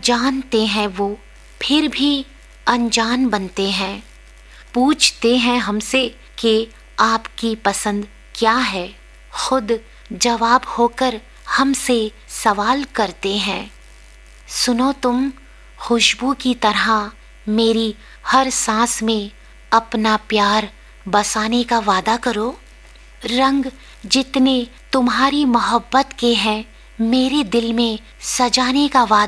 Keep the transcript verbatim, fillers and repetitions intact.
जानते हैं वो फिर भी अनजान बनते हैं। पूछते हैं हमसे कि आपकी पसंद क्या है, खुद जवाब होकर हमसे सवाल करते हैं। सुनो तुम खुशबू की तरह मेरी हर सांस में अपना प्यार बसाने का वादा करो। रंग जितने तुम्हारी मोहब्बत के हैं मेरे दिल में सजाने का वादा